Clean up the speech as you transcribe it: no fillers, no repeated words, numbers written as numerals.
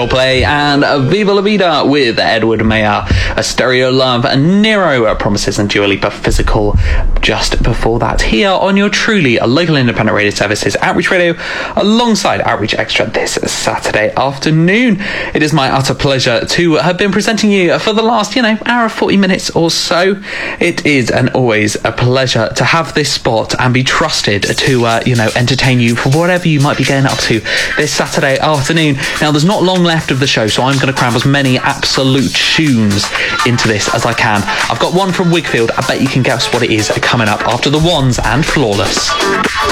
Coldplay and Viva La Vida with Edward Mayer, A Stereo Love, and Nero, Promises, and Dua Lipa, Physical, just before that, here on your truly local independent radio services, Outreach Radio, alongside Outreach Extra this Saturday afternoon. It is my utter pleasure to have been presenting you for the last, hour 40 minutes or so. It is and always a pleasure to have this spot and be trusted to, entertain you for whatever you might be getting up to this Saturday afternoon. Now, there's not long left of the show, so I'm going to cram as many absolute tunes into this as I can. I've got one from Wigfield. I bet you can guess what it is coming up after The Wands and Flawless.